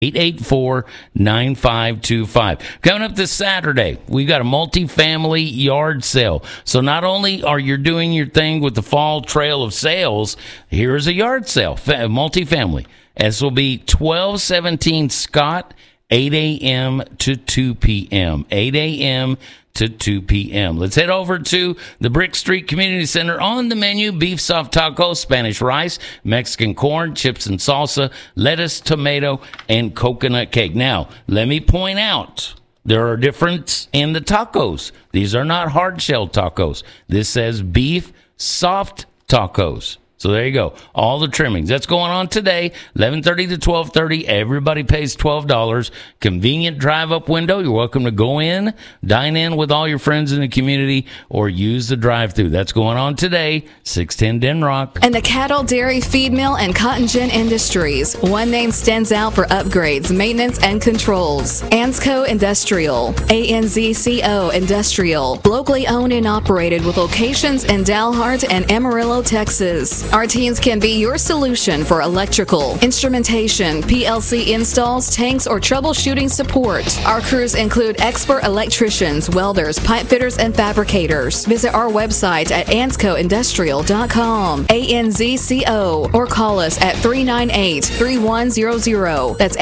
884-9525. Coming up this Saturday, we've got a multifamily yard sale. So not only are you doing your thing with the fall trail of sales, here's a yard sale, multifamily. This will be 1217 Scott, 8 a.m. to 2 p.m. 8 a.m. to 2 p.m. Let's head over to the Brick Street Community Center. On the menu, beef soft tacos, Spanish rice, Mexican corn, chips and salsa, lettuce, tomato, and coconut cake. Now, let me point out, there are differences in the tacos. These are not hard shell tacos. This says beef soft tacos. So there you go. All the trimmings. That's going on today, 11:30 to 12:30. Everybody pays $12. Convenient drive-up window. You're welcome to go in, dine in with all your friends in the community, or use the drive-thru. That's going on today, 610 Denrock. And the cattle, dairy, feed mill, and cotton gin industries. One name stands out for upgrades, maintenance, and controls. Ansco Industrial. ANZCO Industrial. Locally owned and operated with locations in Dalhart and Amarillo, Texas. Our teams can be your solution for electrical, instrumentation, PLC installs, tanks, or troubleshooting support. Our crews include expert electricians, welders, pipe fitters, and fabricators. Visit our website at ANZCOindustrial.com, ANZCO, or call us at 398-3100. That's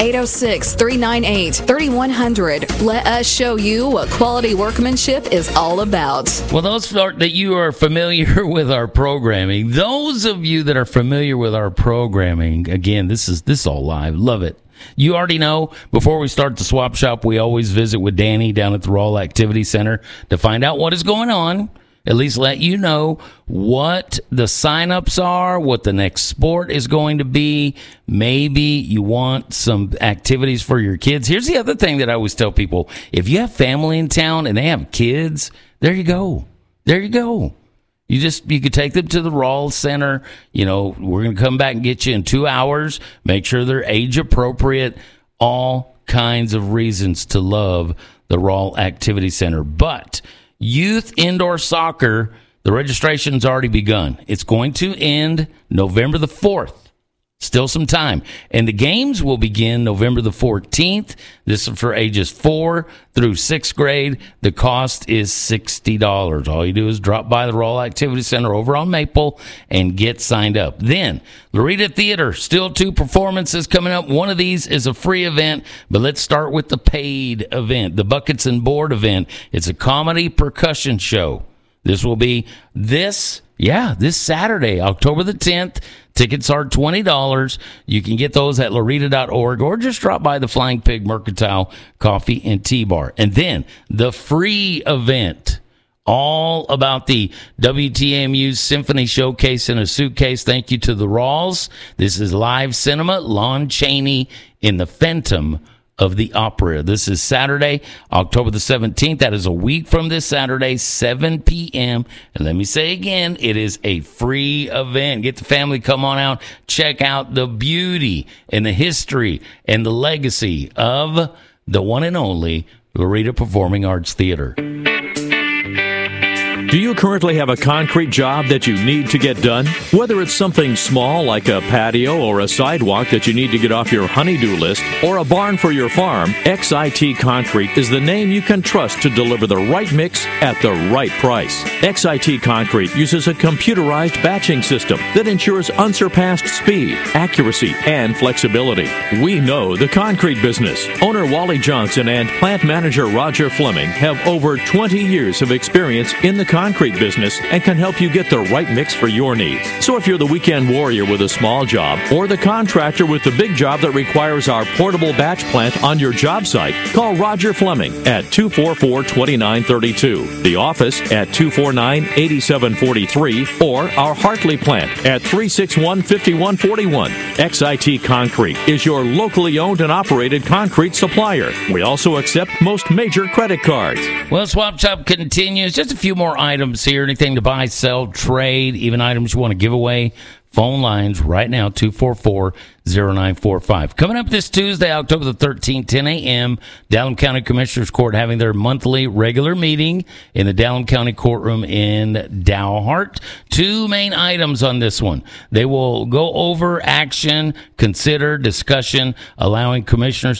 806-398-3100. Let us show you what quality workmanship is all about. Well, those that you are familiar with our programming, those of you that are familiar with our programming, again, this is all live. Love it. You already know, before we start the swap shop, we always visit with Danny down at the Rawl Activity Center to find out what is going on. At least let you know what the sign-ups are, what the next sport is going to be. Maybe you want some activities for your kids. Here's the other thing that I always tell people. If you have family in town and they have kids, there you go. There you go. You could take them to the Rawl Center. You know, we're going to come back and get you in 2 hours. Make sure they're age appropriate. All kinds of reasons to love the Rawl Activity Center. But youth indoor soccer, the registration's already begun. It's going to end November the 4th. Still some time. And the games will begin November the 14th. This is for ages 4 through 6th grade. The cost is $60. All you do is drop by the Rawl Activity Center over on Maple and get signed up. Then, Loretta Theater, still 2 performances coming up. One of these is a free event, but let's start with the paid event, the Buckets and Board event. It's a comedy percussion show. This will be this Saturday, October the 10th. Tickets are $20. You can get those at loretta.org or just drop by the Flying Pig Mercantile Coffee and Tea Bar. And then the free event, all about the WTMU Symphony Showcase in a Suitcase. Thank you to the Rawls. This is live cinema, Lon Chaney in the Phantom of the Opera. This is Saturday, October the 17th. That is a week from this Saturday, 7 p.m. And let me say again, it is a free event. Get the family, come on out, check out the beauty and the history and the legacy of the one and only Loretta Performing Arts Theater. Do you currently have a concrete job that you need to get done? Whether it's something small like a patio or a sidewalk that you need to get off your honey-do list, or a barn for your farm, XIT Concrete is the name you can trust to deliver the right mix at the right price. XIT Concrete uses a computerized batching system that ensures unsurpassed speed, accuracy, and flexibility. We know the concrete business. Owner Wally Johnson and plant manager Roger Fleming have over 20 years of experience in the concrete business and can help you get the right mix for your needs. So if you're the weekend warrior with a small job or the contractor with the big job that requires our portable batch plant on your job site, call Roger Fleming at 244-2932, the office at 249-8743, or our Hartley plant at 361-5141. XIT Concrete is your locally owned and operated concrete supplier. We also accept most major credit cards. Well, Swap Shop continues. Just a few more items here. Anything to buy, sell, trade, even items you want to give away phone lines right now, 244-0945. Coming up this Tuesday, October the 13th, 10 a.m., Dallam County Commissioners Court having their monthly regular meeting in the Dallam County Courtroom in Dalhart. Two main items on this one. They will go over action, consider, discussion, allowing commissioners